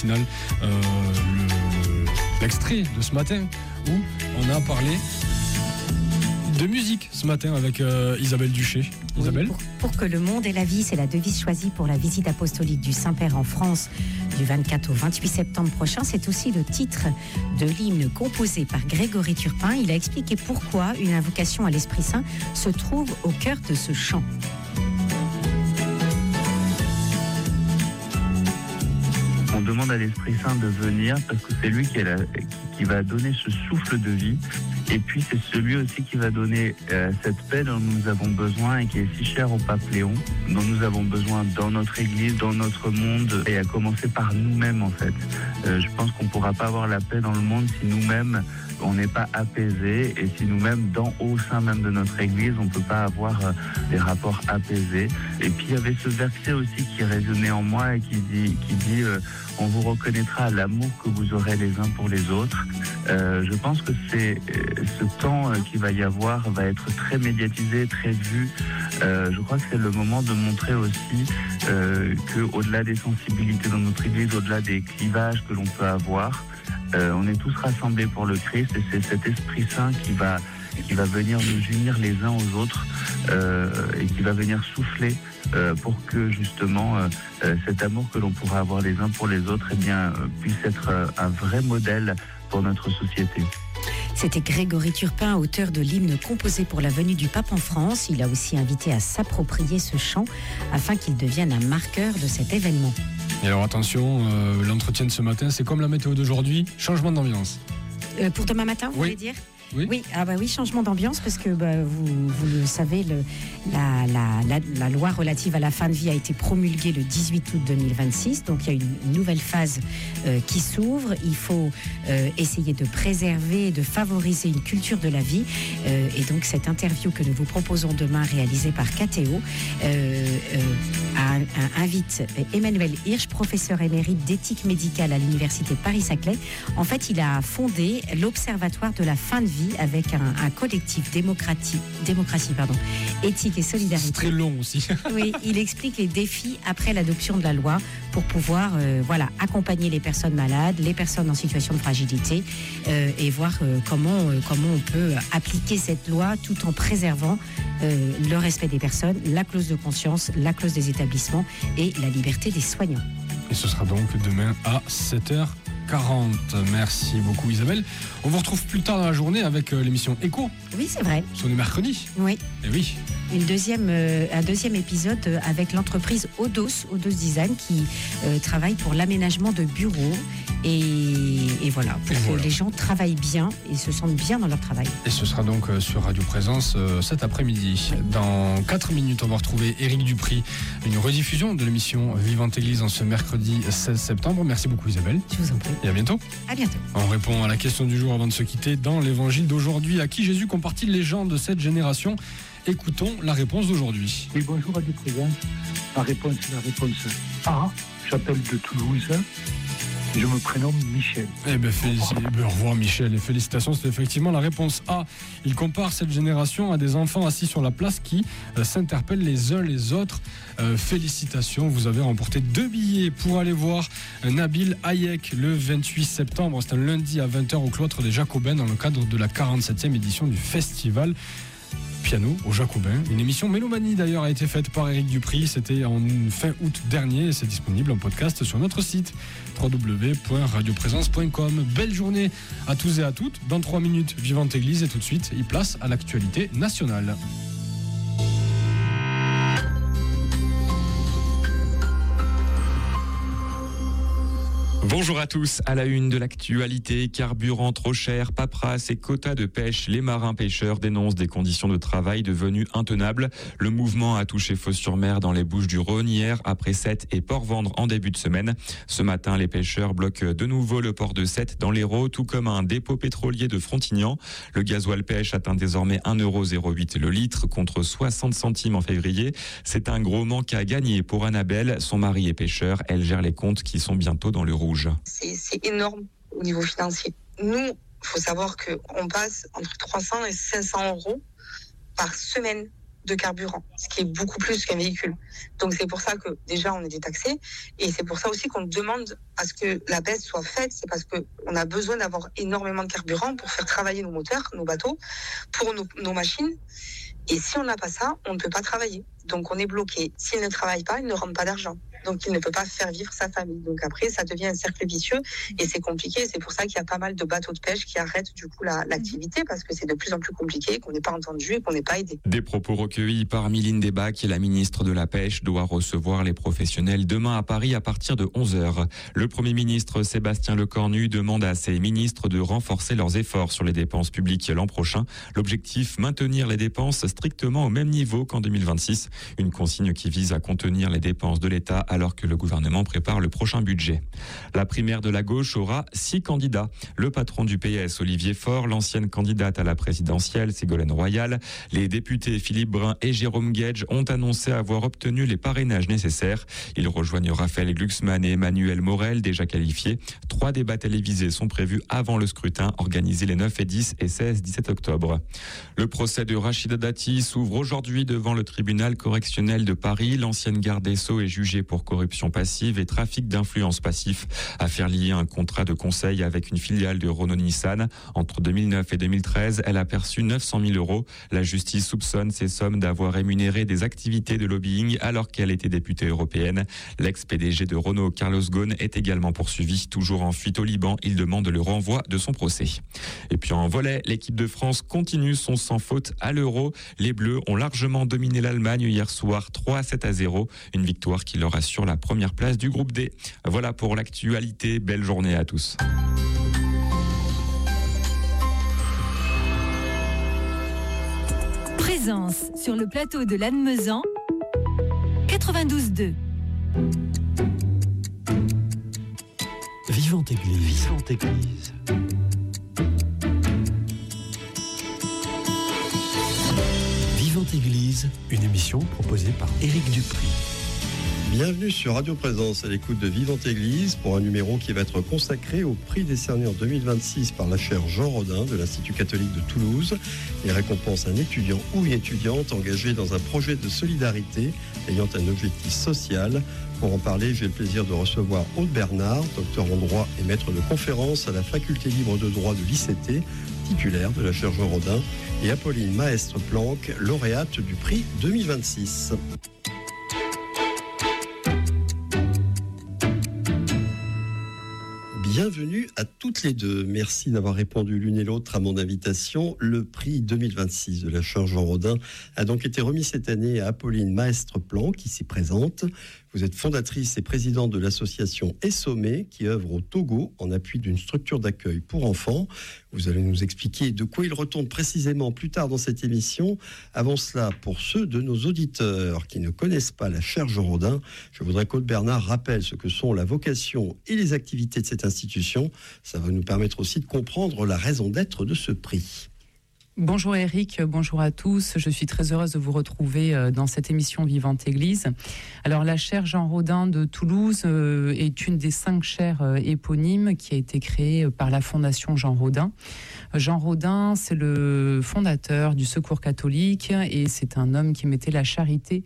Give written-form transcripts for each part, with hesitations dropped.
L'extrait de ce matin où on a parlé de musique ce matin avec Isabelle Duché. Isabelle, oui, pour que le monde ait la vie, c'est la devise choisie pour la visite apostolique du Saint-Père en France du 24 au 28 septembre prochain. C'est aussi le titre de l'hymne composé par Grégory Turpin. Il a expliqué pourquoi une invocation à l'Esprit Saint se trouve au cœur de ce chant. On demande à l'Esprit Saint de venir parce que c'est lui qui va donner ce souffle de vie. Et puis c'est celui aussi qui va donner cette paix dont nous avons besoin et qui est si chère au pape Léon, dont nous avons besoin dans notre Église, dans notre monde, et à commencer par nous-mêmes en fait. Je pense qu'on ne pourra pas avoir la paix dans le monde si nous-mêmes on n'est pas apaisé, et si nous-mêmes, au sein même de notre Église, on ne peut pas avoir des rapports apaisés. Et puis il y avait ce verset aussi qui résonnait en moi et qui dit on vous reconnaîtra l'amour que vous aurez les uns pour les autres. Je pense que c'est ce temps qu'il va y avoir va être très médiatisé, très vu. Je crois que c'est le moment de montrer aussi qu'au-delà des sensibilités dans notre Église, au-delà des clivages que l'on peut avoir, on est tous rassemblés pour le Christ, et c'est cet Esprit Saint qui va venir nous unir les uns aux autres et qui va venir souffler pour que justement cet amour que l'on pourra avoir les uns pour les autres puisse être un vrai modèle pour notre société. C'était Grégory Turpin, auteur de l'hymne composé pour la venue du pape en France. Il a aussi invité à s'approprier ce chant afin qu'il devienne un marqueur de cet événement. Et alors attention, l'entretien de ce matin, c'est comme la météo d'aujourd'hui, changement d'ambiance. Pour demain matin, vous voulez dire ? Oui, changement d'ambiance, parce que vous le savez, la loi relative à la fin de vie a été promulguée le 18 août 2026, donc il y a une nouvelle phase qui s'ouvre. Il faut essayer de préserver et de favoriser une culture de la vie, et donc cette interview que nous vous proposons demain, réalisée par KTO, invite Emmanuel Hirsch, professeur émérite d'éthique médicale à l'université Paris-Saclay. En fait, il a fondé l'Observatoire de la fin de vie avec un collectif démocratie, éthique et solidarité. C'est très long aussi. Oui, il explique les défis après l'adoption de la loi pour pouvoir accompagner les personnes malades, les personnes en situation de fragilité, et voir comment on peut appliquer cette loi tout en préservant le respect des personnes, la clause de conscience, la clause des établissements et la liberté des soignants. Et ce sera donc demain à 7h40. Merci beaucoup Isabelle. On vous retrouve plus tard dans la journée avec l'émission Écho. Oui, c'est vrai. On est mercredi. Oui. Et oui. Un deuxième épisode avec l'entreprise Odos Design qui travaille pour l'aménagement de bureaux et voilà, pour que les gens travaillent bien et se sentent bien dans leur travail. Et ce sera donc sur Radio Présence cet après-midi. Oui. Dans 4 minutes, on va retrouver Éric Dupry, une rediffusion de l'émission Vivante Église en ce mercredi 16 septembre. Merci beaucoup Isabelle. Je vous en prie. Et à bientôt. À bientôt. On répond à la question du jour avant de se quitter dans l'évangile d'aujourd'hui. À qui Jésus compare-t-il les gens de cette génération ? Écoutons la réponse d'aujourd'hui. Oui, bonjour Radio Présence. La réponse est la réponse A. J'appelle de Toulouse. Je me prénomme Michel. Au revoir Michel, et félicitations, c'est effectivement la réponse A. Il compare cette génération à des enfants assis sur la place qui s'interpellent les uns les autres. Félicitations, vous avez remporté 2 billets pour aller voir Nabil Hayek le 28 septembre. C'est un lundi à 20h au cloître des Jacobins dans le cadre de la 47e édition du festival Piano aux Jacobins. Une émission Mélomanie d'ailleurs a été faite par Éric Dupry. C'était en fin août dernier et c'est disponible en podcast sur notre site www.radioprésence.com. Belle journée à tous et à toutes. Dans 3 minutes, Vivante Église, et tout de suite, il place à l'actualité nationale. Bonjour à tous, à la une de l'actualité, carburant trop cher, paperasse et quotas de pêche, les marins pêcheurs dénoncent des conditions de travail devenues intenables. Le mouvement a touché Fos-sur-Mer dans les Bouches-du-Rhône hier, après Sète et Port-Vendre en début de semaine. Ce matin, les pêcheurs bloquent de nouveau le port de Sète dans l'Hérault, tout comme un dépôt pétrolier de Frontignan. Le gasoil pêche atteint désormais 1,08€ le litre contre 60 centimes en février. C'est un gros manque à gagner pour Annabelle. Son mari est pêcheur, elle gère les comptes qui sont bientôt dans le rouge. C'est énorme au niveau financier. Nous, il faut savoir qu'on passe entre 300 et 500 euros par semaine de carburant, ce qui est beaucoup plus qu'un véhicule. Donc c'est pour ça que déjà on est détaxé, et c'est pour ça aussi qu'on demande à ce que la baisse soit faite. C'est parce qu'on a besoin d'avoir énormément de carburant pour faire travailler nos moteurs, nos bateaux, pour nos machines. Et si on n'a pas ça, on ne peut pas travailler. Donc on est bloqué. S'il ne travaille pas, il ne rentre pas d'argent. Donc il ne peut pas faire vivre sa famille. Donc après, ça devient un cercle vicieux et c'est compliqué. C'est pour ça qu'il y a pas mal de bateaux de pêche qui arrêtent du coup l'activité, parce que c'est de plus en plus compliqué, qu'on n'est pas entendu et qu'on n'est pas aidé. Des propos recueillis par Mylène Debat, qui est la ministre de la Pêche, doit recevoir les professionnels demain à Paris à partir de 11h. Le Premier ministre Sébastien Lecornu demande à ses ministres de renforcer leurs efforts sur les dépenses publiques l'an prochain. L'objectif, maintenir les dépenses strictement au même niveau qu'en 2026. Une consigne qui vise à contenir les dépenses de l'État alors que le gouvernement prépare le prochain budget. La primaire de la gauche aura 6 candidats. Le patron du PS, Olivier Faure, l'ancienne candidate à la présidentielle, Ségolène Royal, les députés Philippe Brun et Jérôme Guedj ont annoncé avoir obtenu les parrainages nécessaires. Ils rejoignent Raphaël Glucksmann et Emmanuel Morel, déjà qualifiés. 3 débats télévisés sont prévus avant le scrutin, organisé les 9 et 10 et 16-17 octobre. Le procès de Rachida Dati s'ouvre aujourd'hui devant le tribunal correctionnel de Paris. L'ancienne garde des Sceaux est jugée pour corruption passive et trafic d'influence passif. Affaire liée à un contrat de conseil avec une filiale de Renault-Nissan. Entre 2009 et 2013, elle a perçu 900 000 euros. La justice soupçonne ces sommes d'avoir rémunéré des activités de lobbying alors qu'elle était députée européenne. L'ex-PDG de Renault, Carlos Ghosn, est également poursuivi. Toujours en fuite au Liban, il demande le renvoi de son procès. Et puis en volley, l'équipe de France continue son sans faute à l'Euro. Les Bleus ont largement dominé l'Allemagne hier soir 3-7-0. Une victoire qui leur assure la première place du groupe D. Voilà pour l'actualité. Belle journée à tous. Présence sur le plateau de Lannemezan, 92.2. Vivante Église. Vivante Église. Vivante Église, une émission proposée par Éric Dupri. Bienvenue sur Radio Présence à l'écoute de Vivante Église pour un numéro qui va être consacré au prix décerné en 2026 par la chaire Jean Rodin de l'Institut catholique de Toulouse. Il récompense un étudiant ou une étudiante engagé dans un projet de solidarité ayant un objectif social. Pour en parler, j'ai le plaisir de recevoir Aude Bernard, docteur en droit et maître de conférence à la faculté libre de droit de l'ICT, titulaire de la chaire Jean Rodin, et Apolline Maestre-Planck, lauréate du prix 2026. Bienvenue à toutes les deux. Merci d'avoir répondu l'une et l'autre à mon invitation. Le prix 2026 de la chaire Jean Rodin a donc été remis cette année à Apolline Maestre-Planck qui s'y présente. Vous êtes fondatrice et présidente de l'association Essomé qui œuvre au Togo en appui d'une structure d'accueil pour enfants. Vous allez nous expliquer de quoi il retourne précisément plus tard dans cette émission. Avant cela, pour ceux de nos auditeurs qui ne connaissent pas la chaire Jean Rodin, je voudrais qu'Aude Bernard rappelle ce que sont la vocation et les activités de cette institution. Ça va nous permettre aussi de comprendre la raison d'être de ce prix. Bonjour Eric, bonjour à tous. Je suis très heureuse de vous retrouver dans cette émission Vivante Église. Alors la chaire Jean Rodin de Toulouse est une des 5 chaires éponymes qui a été créée par la Fondation Jean Rodin. Jean Rodin, c'est le fondateur du Secours catholique et c'est un homme qui mettait la charité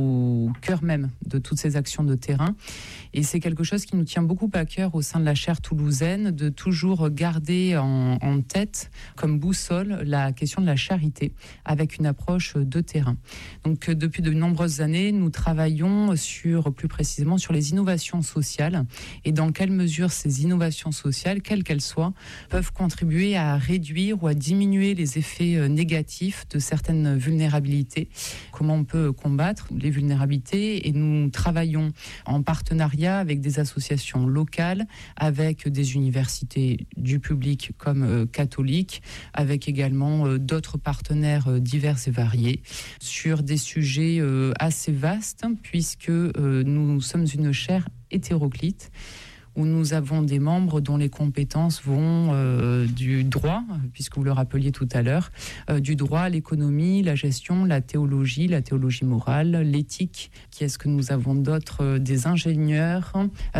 au cœur même de toutes ces actions de terrain. Et c'est quelque chose qui nous tient beaucoup à cœur au sein de la chaire toulousaine, de toujours garder en tête comme boussole la question de la charité avec une approche de terrain. Donc depuis de nombreuses années, nous travaillons plus précisément sur les innovations sociales et dans quelle mesure ces innovations sociales, quelles qu'elles soient, peuvent contribuer à réduire ou à diminuer les effets négatifs de certaines vulnérabilités. Comment on peut combattre les vulnérabilités, et nous travaillons en partenariat avec des associations locales, avec des universités du public comme catholiques, avec également d'autres partenaires divers et variés sur des sujets assez vastes puisque nous sommes une chaire hétéroclite où nous avons des membres dont les compétences vont du droit, puisque vous le rappeliez tout à l'heure, du droit, l'économie, la gestion, la théologie morale, l'éthique. Qui est-ce que nous avons d'autres? Des ingénieurs,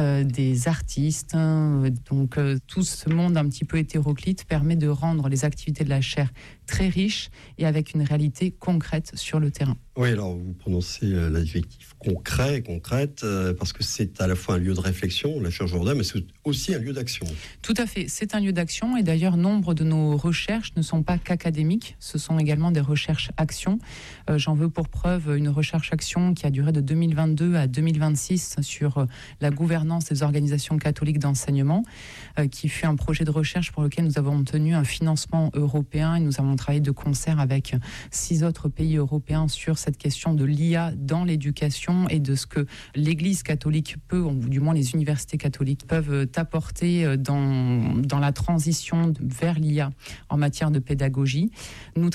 des artistes. Donc tout ce monde un petit peu hétéroclite permet de rendre les activités de la chaire très riche et avec une réalité concrète sur le terrain. Oui, alors vous prononcez l'adjectif concrète, parce que c'est à la fois un lieu de réflexion, la Chaire Jourdain, mais c'est aussi un lieu d'action. Tout à fait, c'est un lieu d'action et d'ailleurs nombre de nos recherches ne sont pas qu'académiques, ce sont également des recherches-actions. J'en veux pour preuve une recherche-action qui a duré de 2022 à 2026 sur la gouvernance des organisations catholiques d'enseignement, qui fut un projet de recherche pour lequel nous avons obtenu un financement européen et nous avons travaillé de concert avec 6 autres pays européens sur cette question de l'IA dans l'éducation et de ce que l'Église catholique peut, ou du moins les universités catholiques peuvent apporter dans la transition vers l'IA en matière de pédagogie. Nous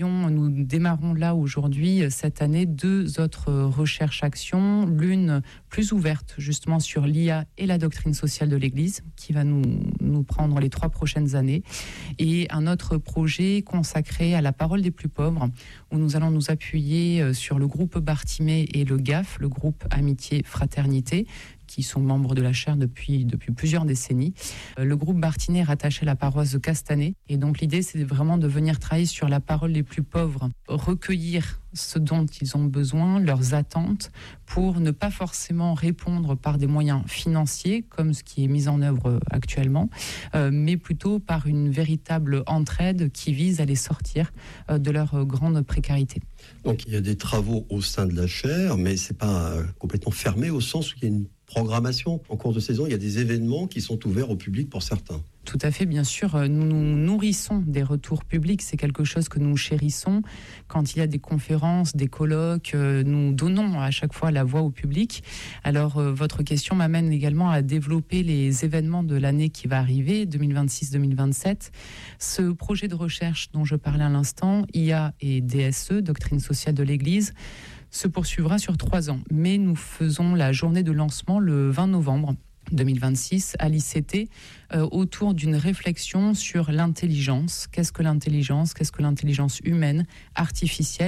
démarrons là aujourd'hui, cette année, 2 autres recherches-actions, l'une plus ouverte justement sur l'IA et la doctrine sociale de l'Église, qui va nous prendre les 3 prochaines années, et un autre projet consacré à la parole des plus pauvres, où nous allons nous appuyer sur le groupe Bartimée et le GAF, le groupe Amitié Fraternité, qui sont membres de la chaire depuis plusieurs décennies. Le groupe Bartimée est rattaché à la paroisse de Castanet. Et donc l'idée, c'est vraiment de venir travailler sur la parole des plus pauvres, recueillir ce dont ils ont besoin, leurs attentes, pour ne pas forcément répondre par des moyens financiers, comme ce qui est mis en œuvre actuellement, mais plutôt par une véritable entraide qui vise à les sortir de leur grande précarité. Donc il y a des travaux au sein de la chaire, mais c'est pas complètement fermé au sens où il y a une programmation. En cours de saison, il y a des événements qui sont ouverts au public pour certains. Tout à fait, bien sûr. Nous nous nourrissons des retours publics. C'est quelque chose que nous chérissons. Quand il y a des conférences, des colloques, nous donnons à chaque fois la voix au public. Alors, votre question m'amène également à développer les événements de l'année qui va arriver, 2026-2027. Ce projet de recherche dont je parlais à l'instant, IA et DSE, Doctrine sociale de l'Église, se poursuivra sur 3 ans. Mais nous faisons la journée de lancement le 20 novembre 2026 à l'ICT autour d'une réflexion sur l'intelligence. Qu'est-ce que l'intelligence ? Qu'est-ce que l'intelligence humaine, artificielle ?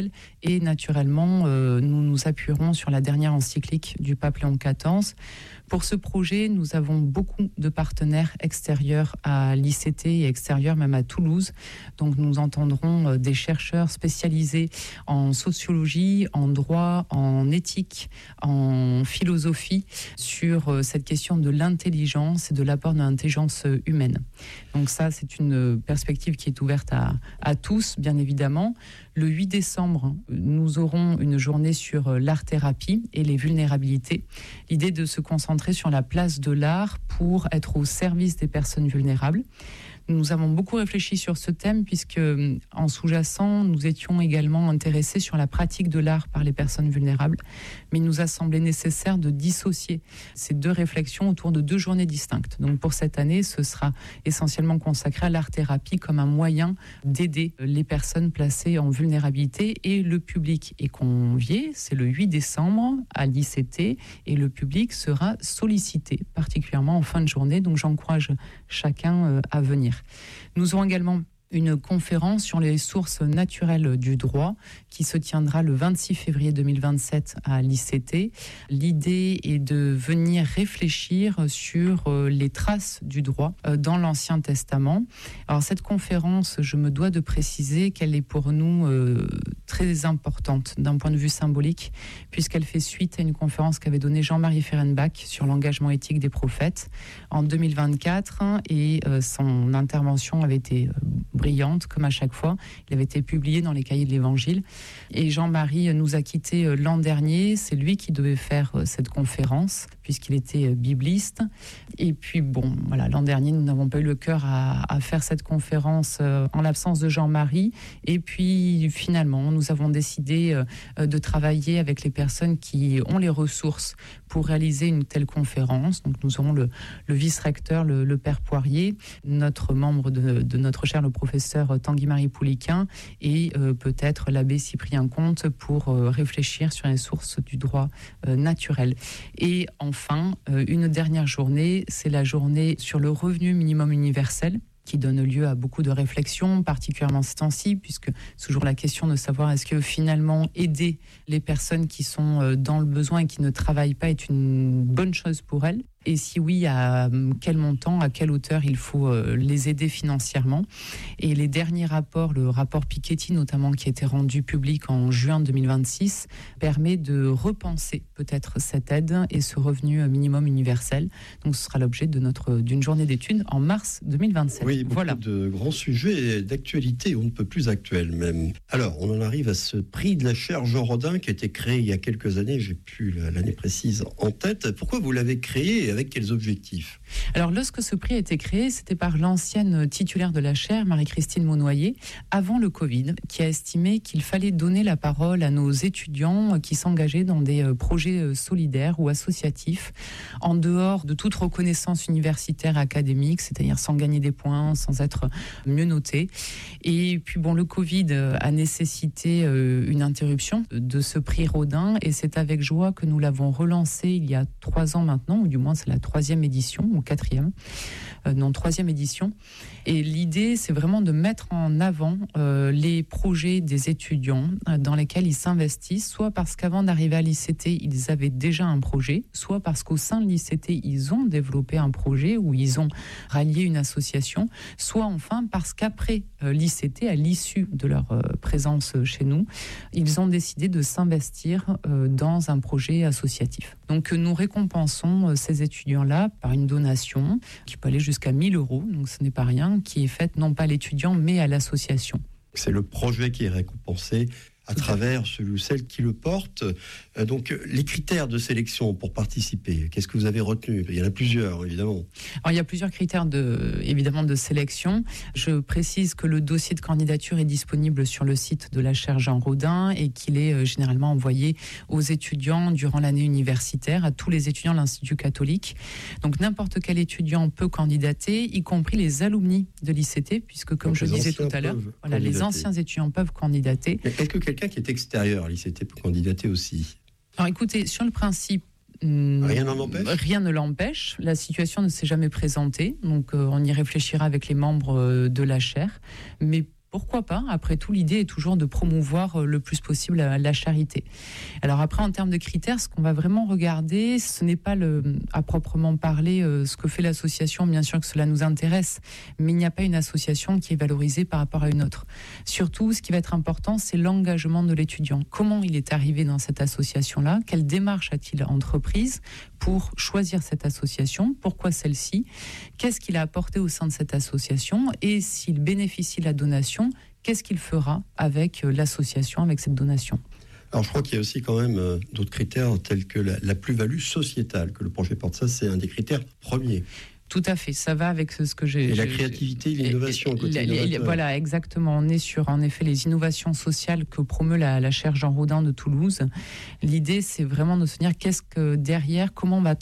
Et naturellement, nous nous appuierons sur la dernière encyclique du pape Léon XIV. Pour ce projet, nous avons beaucoup de partenaires extérieurs à l'ICT et extérieurs même à Toulouse. Donc nous entendrons des chercheurs spécialisés en sociologie, en droit, en éthique, en philosophie sur cette question de l'intelligence et de l'apport de l'intelligence humaine. Donc ça, c'est une perspective qui est ouverte à tous, bien évidemment. Le 8 décembre, nous aurons une journée sur l'art-thérapie et les vulnérabilités. L'idée de se concentrer sur la place de l'art pour être au service des personnes vulnérables. Nous avons beaucoup réfléchi sur ce thème puisque, en sous-jacent, nous étions également intéressés sur la pratique de l'art par les personnes vulnérables. Mais il nous a semblé nécessaire de dissocier ces 2 réflexions autour de 2 journées distinctes. Donc pour cette année, ce sera essentiellement consacré à l'art-thérapie comme un moyen d'aider les personnes placées en vulnérabilité. Et le public est convié, c'est le 8 décembre à l'ICT, et le public sera sollicité, particulièrement en fin de journée. Donc j'encourage chacun à venir. Nous aurons également une conférence sur les sources naturelles du droit qui se tiendra le 26 février 2027 à l'ICT. L'idée est de venir réfléchir sur les traces du droit dans l'Ancien Testament. Alors cette conférence, je me dois de préciser qu'elle est pour nous très importante d'un point de vue symbolique, puisqu'elle fait suite à une conférence qu'avait donnée Jean-Marie Fehrenbach sur l'engagement éthique des prophètes en 2024, et son intervention avait été brillante, comme à chaque fois. Il avait été publié dans les cahiers de l'Évangile. Et Jean-Marie nous a quittés l'an dernier. C'est lui qui devait faire cette conférence, puisqu'il était bibliste. Et puis, bon, voilà, l'an dernier, nous n'avons pas eu le cœur à faire cette conférence en l'absence de Jean-Marie. Et puis, finalement, nous avons décidé de travailler avec les personnes qui ont les ressources pour réaliser une telle conférence. Donc, nous aurons le vice-recteur, le père Poirier, notre membre de notre chaire, le professeur Tanguy-Marie Pouliquin, et peut-être l'abbé Cyprien Comte pour réfléchir sur les sources du droit naturel. Et enfin, une dernière journée, c'est la journée sur le revenu minimum universel, qui donne lieu à beaucoup de réflexions, particulièrement ces temps-ci, puisque c'est toujours la question de savoir est-ce que finalement aider les personnes qui sont dans le besoin et qui ne travaillent pas est une bonne chose pour elles. Et si oui, à quel montant, à quelle hauteur il faut les aider financièrement. Et les derniers rapports, le rapport Piketty notamment, qui a été rendu public en juin 2026, permet de repenser peut-être cette aide et ce revenu minimum universel. Donc ce sera l'objet d'une journée d'études en mars 2027. Oui, beaucoup de grands sujets d'actualité, on ne peut plus actuel même. Alors, on en arrive à ce prix de la chaire Jean Rodin qui a été créé il y a quelques années, j'ai plus l'année précise en tête. Pourquoi vous l'avez créé et avec quels objectifs ? Alors, lorsque ce prix a été créé, c'était par l'ancienne titulaire de la chaire, Marie-Christine Monnoyer, avant le Covid, qui a estimé qu'il fallait donner la parole à nos étudiants qui s'engageaient dans des projets solidaires ou associatifs, en dehors de toute reconnaissance universitaire académique, c'est-à-dire sans gagner des points, sans être mieux notés. Et puis bon, le Covid a nécessité une interruption de ce prix Rodin, et c'est avec joie que nous l'avons relancé il y a 3 ans maintenant, ou du moins c'est la 3e édition, ou 4e, non 3e édition. Et l'idée, c'est vraiment de mettre en avant les projets des étudiants dans lesquels ils s'investissent, soit parce qu'avant d'arriver à l'ICT, ils avaient déjà un projet, soit parce qu'au sein de l'ICT, ils ont développé un projet ou ils ont rallié une association, soit enfin parce qu'après l'ICT, à l'issue de leur présence chez nous, ils ont décidé de s'investir dans un projet associatif. Donc nous récompensons ces étudiants-là par une donation qui peut aller jusqu'à 1 000 €, donc ce n'est pas rien, qui est faite non pas à l'étudiant mais à l'association. C'est le projet qui est récompensé à travers celui ou celle qui le porte. Donc, les critères de sélection pour participer, qu'est-ce que vous avez retenu ? Il y en a plusieurs, évidemment. Alors, il y a plusieurs critères évidemment de sélection. Je précise que le dossier de candidature est disponible sur le site de la chaire Jean Rodin et qu'il est généralement envoyé aux étudiants durant l'année universitaire, à tous les étudiants de l'Institut catholique. Donc, n'importe quel étudiant peut candidater, y compris les alumni de l'ICT, puisque, comme je disais tout à l'heure, les anciens étudiants peuvent candidater. Mais quelqu'un qui est extérieur à l'ICT peut candidater aussi. Alors écoutez, sur le principe, rien n'en empêche ? Rien ne l'empêche. La situation ne s'est jamais présentée, donc on y réfléchira avec les membres de la chaire. Mais pourquoi pas ? Après tout, l'idée est toujours de promouvoir le plus possible la charité. Alors après, en termes de critères, ce qu'on va vraiment regarder, ce n'est pas à proprement parler ce que fait l'association. Bien sûr que cela nous intéresse, mais il n'y a pas une association qui est valorisée par rapport à une autre. Surtout, ce qui va être important, c'est l'engagement de l'étudiant. Comment il est arrivé dans cette association-là ? Quelle démarche a-t-il entreprise pour choisir cette association ? Pourquoi celle-ci ? Qu'est-ce qu'il a apporté au sein de cette association ? Et s'il bénéficie de la donation, qu'est-ce qu'il fera avec l'association, avec cette donation ? Alors je crois qu'il y a aussi quand même d'autres critères tels que la plus-value sociétale que le projet porte. Ça, c'est un des critères premiers. Tout à fait, ça va avec ce que j'ai... Et la créativité, l'innovation. Voilà, exactement. On est sur, en effet, les innovations sociales que promeut la chaire Jean Rodin de Toulouse. L'idée, c'est vraiment de se dire qu'est-ce que derrière, comment on va